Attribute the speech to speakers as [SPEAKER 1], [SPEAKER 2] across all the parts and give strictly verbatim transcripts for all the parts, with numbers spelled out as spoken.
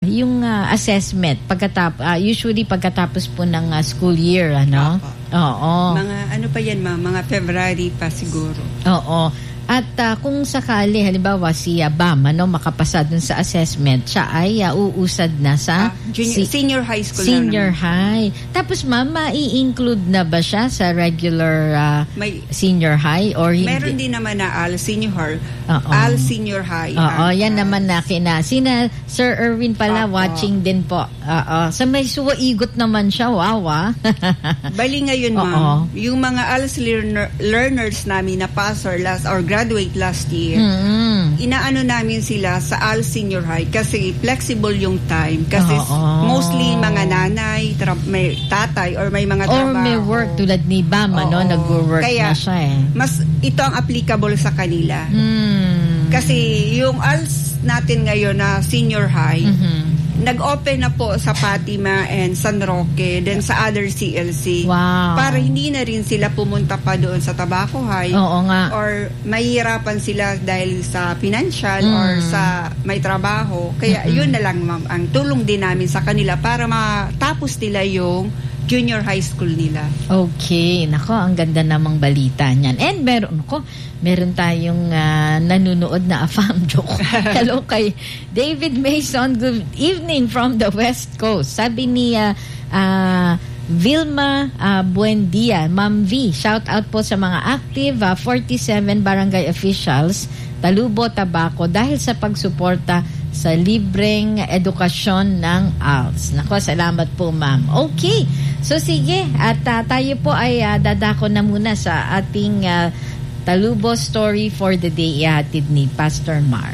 [SPEAKER 1] yung uh, assessment pagkatapos uh, usually pagkatapos po ng uh, school year, ano? Oo.
[SPEAKER 2] Mga ano pa yan, ma'am? Mga February pa siguro.
[SPEAKER 1] Oo. At uh, kung sakali, halimbawa si uh, Bam, ano, makapasa dun sa assessment, siya ay uh, uusad na sa
[SPEAKER 2] ah, junior, si, senior high school.
[SPEAKER 1] Senior high. Tapos ma'am, mai-include na ba siya sa regular uh,
[SPEAKER 2] May,
[SPEAKER 1] senior high? Or hindi?
[SPEAKER 2] Meron din naman na Al Senior High.
[SPEAKER 1] Uh-oh.
[SPEAKER 2] Al Senior High.
[SPEAKER 1] Oo, yan uh, naman na kina. Sina Sir Erwin pala, uh-oh. watching din po. Oo. Sa may suwaigot naman siya, wow ah.
[SPEAKER 2] Bali ngayon ma'am, yung mga A L S learner, learners namin na pass or last or graduate last year, mm-hmm. inaano namin sila sa A L Senior High kasi flexible yung time. Kasi oh, oh. mostly mga nanay, tra- may tatay or may mga trabaho.
[SPEAKER 1] Or may work tulad ni Bam, oh, no? Nag-work na siya eh.
[SPEAKER 2] Mas ito ang applicable sa kanila.
[SPEAKER 1] Mm.
[SPEAKER 2] Kasi yung A L S natin ngayon na Senior High, mm-hmm. nag-open na po sa Fatima and San Roque, then sa other C L C.
[SPEAKER 1] Wow.
[SPEAKER 2] Para hindi na rin sila pumunta pa doon sa Tabaco High.
[SPEAKER 1] Oo nga.
[SPEAKER 2] Or mahihirapan sila dahil sa financial mm. or sa may trabaho. Kaya mm-hmm. yun na lang, ma'am, ang tulong din namin sa kanila para matapos nila yung junior high school nila. Okay.
[SPEAKER 1] Nako, ang ganda namang balita niyan. And meron ko, meron tayong uh, nanunood na afam joke. Hello kay David Mason. Good evening from the West Coast. Sabi ni uh, uh, Vilma uh, Buendia, Ma'am V, shout out po sa mga active uh, forty-seven barangay officials Talubo, Tabaco dahil sa pagsuporta sa libreng edukasyon ng A L S. Nako, salamat po ma'am. Okay, so sige, at uh, tayo po ay uh, dadako na muna sa ating uh, Talubo story for the day, ihatid ni Pastor Mar.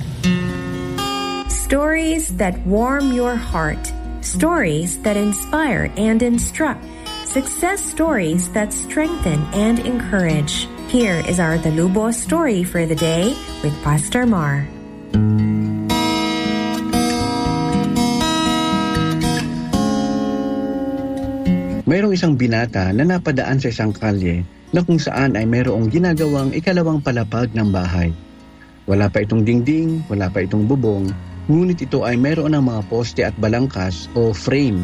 [SPEAKER 3] Stories that warm your heart. Stories that inspire and instruct. Success stories that strengthen and encourage. Here is our Talubo story for the day with Pastor Mar.
[SPEAKER 4] Mayroong isang binata na napadaan sa isang kalye na kung saan ay mayroong ginagawang ikalawang palapag ng bahay. Wala pa itong dingding, wala pa itong bubong, ngunit ito ay mayroon ng mga poste at balangkas o frame.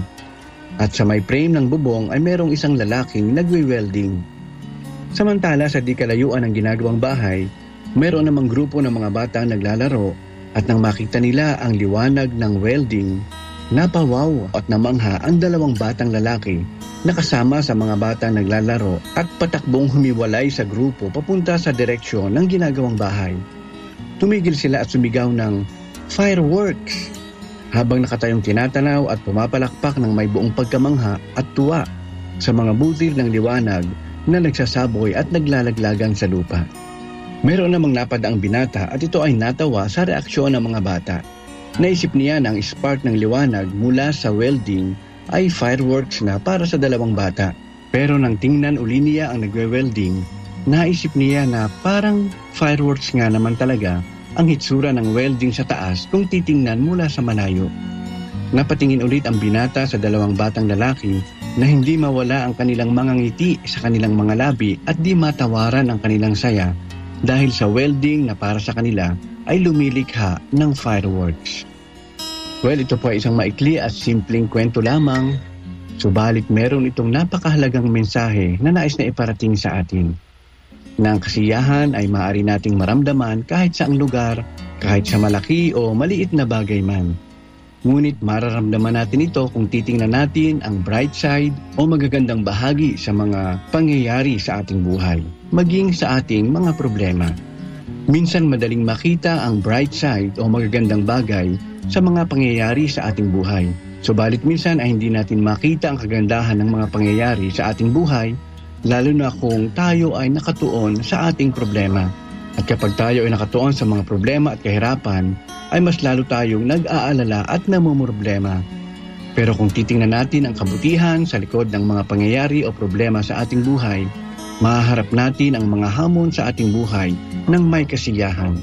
[SPEAKER 4] At sa may frame ng bubong ay mayroong isang lalaking nagwe-welding. Samantala sa di kalayuan ng ginagawang bahay, mayroon namang grupo ng mga batang naglalaro at nang makita nila ang liwanag ng welding, napawaw at namangha ang dalawang batang lalaki na kasama sa mga batang naglalaro at patakbong humiwalay sa grupo papunta sa direksyon ng ginagawang bahay. Tumigil sila at sumigaw ng fireworks habang nakatayong tinatanaw at pumapalakpak ng may buong pagkamangha at tuwa sa mga butil ng liwanag na nagsasaboy at naglalaglagan sa lupa. Meron namang napadaang binata at ito ay natawa sa reaksyon ng mga bata. Naisip niya na ang spark ng liwanag mula sa welding ay fireworks na para sa dalawang bata. Pero nang tingnan uli niya ang nagwe-welding, naisip niya na parang fireworks nga naman talaga ang hitsura ng welding sa taas kung titingnan mula sa malayo. Napatingin ulit ang binata sa dalawang batang lalaki na hindi mawala ang kanilang mga ngiti sa kanilang mga labi at di matawaran ang kanilang saya dahil sa welding na para sa kanila ay lumilikha ng fireworks. Well, ito po ay isang maikli at simpleng kwento lamang, subalit meron itong napakahalagang mensahe na nais na iparating sa atin. Na ang kasiyahan ay maaari nating maramdaman kahit saang lugar, kahit sa malaki o maliit na bagay man. Ngunit mararamdaman natin ito kung titingnan natin ang bright side o magagandang bahagi sa mga pangyayari sa ating buhay, maging sa ating mga problema. Minsan madaling makita ang bright side o magagandang bagay sa mga pangyayari sa ating buhay. Subalit minsan ay hindi natin makita ang kagandahan ng mga pangyayari sa ating buhay, lalo na kung tayo ay nakatuon sa ating problema. At kapag tayo ay nakatuon sa mga problema at kahirapan, ay mas lalo tayong nag-aalala at namumroblema. Pero kung titingnan natin ang kabutihan sa likod ng mga pangyayari o problema sa ating buhay, mahaharap natin ang mga hamon sa ating buhay ng may kasiyahan.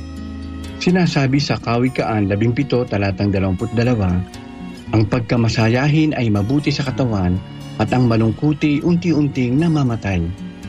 [SPEAKER 4] Sinasabi sa Kawikaan labing pito talatang dalawamput dalawa, ang pagkamasayahin ay mabuti sa katawan at ang malungkuti unti-unting namamatay.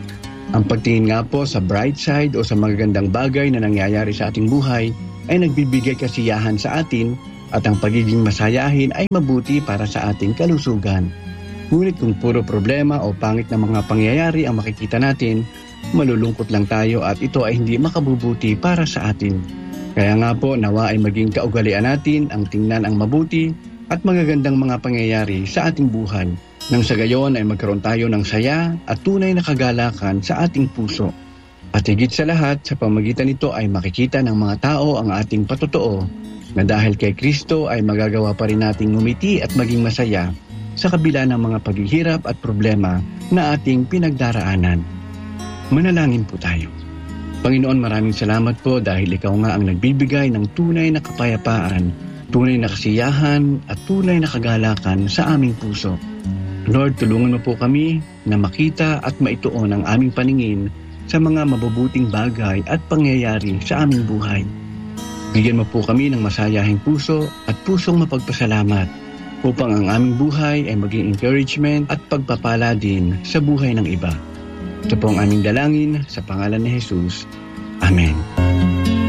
[SPEAKER 4] Ang pagtingin nga po sa bright side o sa magagandang bagay na nangyayari sa ating buhay ay nagbibigay kasiyahan sa atin at ang pagiging masayahin ay mabuti para sa ating kalusugan. Ngunit kung puro problema o pangit na mga pangyayari ang makikita natin, malulungkot lang tayo at ito ay hindi makabubuti para sa atin. Kaya nga po, nawa ay maging kaugalian natin ang tingnan ang mabuti at magagandang mga pangyayari sa ating buhay. Nang sa gayon ay magkaroon tayo ng saya at tunay na kagalakan sa ating puso. At higit sa lahat, sa pamagitan nito ay makikita ng mga tao ang ating patotoo na dahil kay Kristo ay magagawa pa rin nating ngumiti at maging masaya sa kabila ng mga paghihirap at problema na ating pinagdaraanan. Manalangin po tayo. Panginoon, maraming salamat po dahil ikaw nga ang nagbibigay ng tunay na kapayapaan, tunay na kasiyahan at tunay na kagalakan sa aming puso. Lord, tulungan mo po kami na makita at maituon ang aming paningin sa mga mabubuting bagay at pangyayari sa aming buhay. Bigyan mo po kami ng masayahing puso at pusong mapagpasalamat upang ang aming buhay ay maging encouragement at pagpapala din sa buhay ng iba. Ito po ang aming dalangin sa pangalan ni Jesus. Amen.